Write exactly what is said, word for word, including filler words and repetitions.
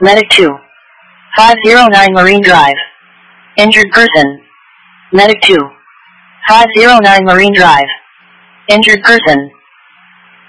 Medic two. five oh nine Marine Drive. Injured person. Medic two. five oh nine Marine Drive. Injured person.